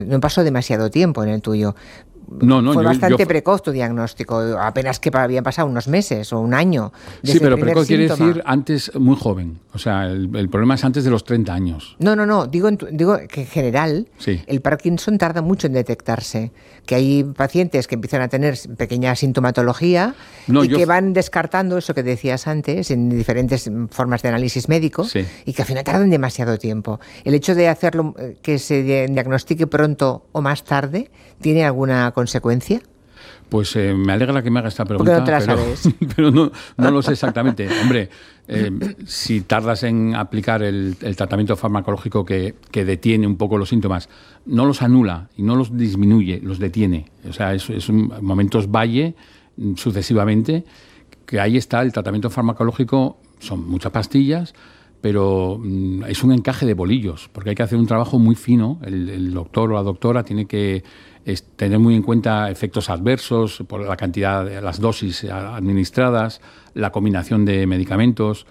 No pasó demasiado tiempo en el tuyo. No, Fue bastante precoz tu diagnóstico, apenas que habían pasado unos meses o un año. Sí, pero precoz quiere decir antes, muy joven. O sea, el problema es antes de los 30 años. No, digo que en general sí. El Parkinson tarda mucho en detectarse, que hay pacientes que empiezan a tener pequeña sintomatología que van descartando eso que decías antes en diferentes formas de análisis médico y que al final tardan demasiado tiempo. El hecho de hacerlo, que se diagnostique pronto o más tarde, ¿tiene alguna consecuencia? Pues me alegra que me haga esta pregunta, no te la sabes. Pero no lo sé exactamente. Hombre, si tardas en aplicar el tratamiento farmacológico que detiene un poco los síntomas, no los anula y no los disminuye, los detiene. O sea, es momentos valle sucesivamente, que ahí está el tratamiento farmacológico, son muchas pastillas, pero es un encaje de bolillos, porque hay que hacer un trabajo muy fino. El doctor o la doctora tiene que tener muy en cuenta efectos adversos por la cantidad de las dosis administradas, la combinación de medicamentos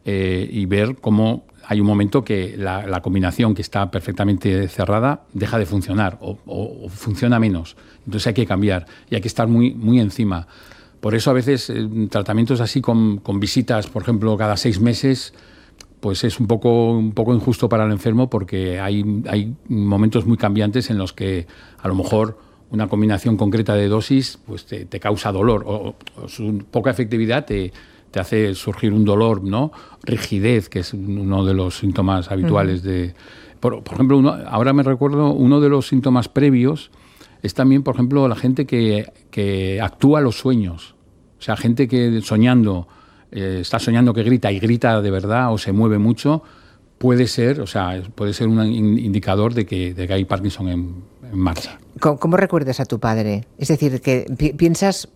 y ver cómo hay un momento que la combinación que está perfectamente cerrada deja de funcionar o funciona menos. Entonces hay que cambiar y hay que estar muy, muy encima. Por eso a veces tratamientos así con visitas, por ejemplo, cada 6 meses, pues es un poco injusto para el enfermo, porque hay momentos muy cambiantes en los que a lo mejor una combinación concreta de dosis pues te causa dolor o su poca efectividad te hace surgir un dolor, ¿no? Rigidez, que es uno de los síntomas habituales de... Por ejemplo, ahora me recuerdo, uno de los síntomas previos es también, por ejemplo, la gente que actúa los sueños. O sea, gente que soñando... está soñando que grita y grita de verdad o se mueve mucho, puede ser un indicador de que hay Parkinson en marcha. ¿Cómo recuerdas a tu padre? Es decir, que piensas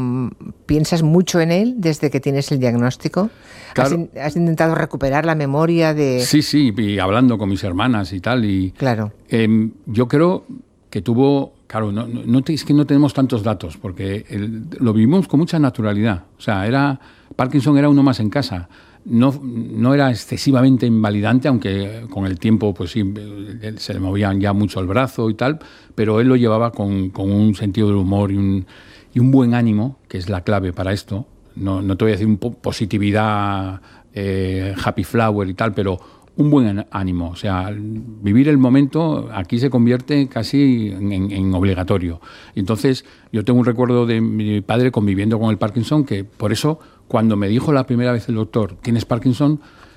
mucho en él desde que tienes el diagnóstico. Claro. ¿Has intentado recuperar la memoria de...? Sí, y hablando con mis hermanas y tal. Claro. Yo creo que tuvo... Claro, es que no tenemos tantos datos, porque lo vivimos con mucha naturalidad. O sea, Parkinson era uno más en casa. No era excesivamente invalidante, aunque con el tiempo pues sí, se le movían ya mucho el brazo y tal, pero él lo llevaba con un sentido del humor y un buen ánimo, que es la clave para esto. No te voy a decir positividad, happy flower y tal, pero un buen ánimo. O sea, vivir el momento aquí se convierte casi en obligatorio. Entonces, yo tengo un recuerdo de mi padre conviviendo con el Parkinson, que por eso, cuando me dijo la primera vez el doctor, ¿tienes Parkinson?,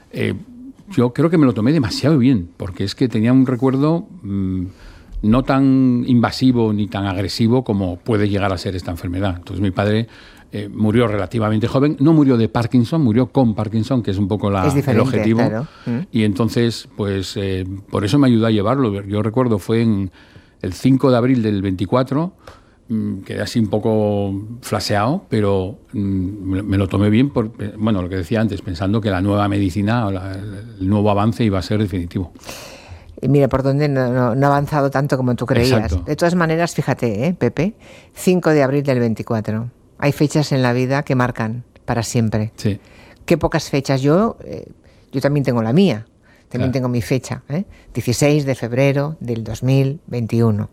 yo creo que me lo tomé demasiado bien, porque es que tenía un recuerdo no tan invasivo ni tan agresivo como puede llegar a ser esta enfermedad. Entonces, mi padre murió relativamente joven, no murió de Parkinson, murió con Parkinson, que es un poco el objetivo. Claro. Y entonces, pues por eso me ayudó a llevarlo. Yo recuerdo, fue en el 5 de abril del 24, quedé así un poco flaseado, pero me lo tomé bien, lo que decía antes, pensando que la nueva medicina, el nuevo avance iba a ser definitivo. Y mira, por dónde no ha avanzado tanto como tú creías. Exacto. De todas maneras, fíjate, Pepe, 5 de abril del 24. Hay fechas en la vida que marcan para siempre. Sí. Qué pocas fechas. Yo también tengo la mía. También tengo mi fecha, 16 de febrero del 2021.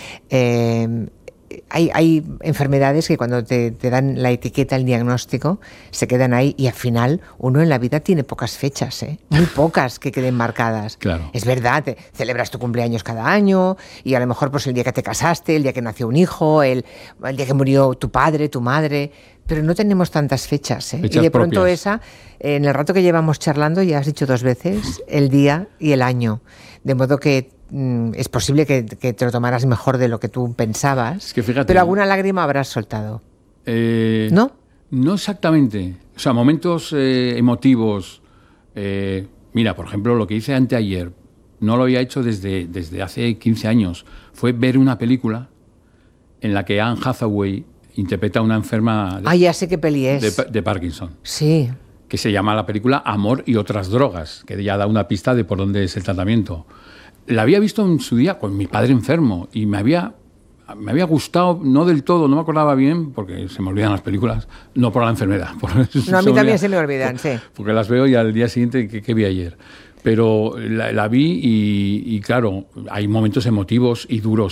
Hay enfermedades que cuando te dan la etiqueta, el diagnóstico, se quedan ahí, y al final uno en la vida tiene pocas fechas, muy pocas que queden marcadas. Claro. Es verdad, celebras tu cumpleaños cada año y a lo mejor pues el día que te casaste, el día que nació un hijo, el día que murió tu padre, tu madre, pero no tenemos tantas fechas. Fechas y de pronto propias. En el rato que llevamos charlando, ya has dicho 2 veces el día y el año, de modo que es posible que te lo tomaras mejor de lo que tú pensabas, es que fíjate, pero alguna lágrima habrás soltado. ¿No? No exactamente. O sea, momentos emotivos. Mira, por ejemplo, lo que hice anteayer, no lo había hecho desde hace 15 años. Fue ver una película en la que Anne Hathaway interpreta a una enferma Ya sé qué peli es. de Parkinson. Sí. Que se llama la película Amor y otras drogas, que ya da una pista de por dónde es el tratamiento. La había visto en su día con mi padre enfermo y me había gustado, no del todo, no me acordaba bien, porque se me olvidan las películas, no por la enfermedad. A mí también se me olvidan, sí. Porque las veo y al día siguiente, ¿qué vi ayer? Pero la vi y claro, hay momentos emotivos y duros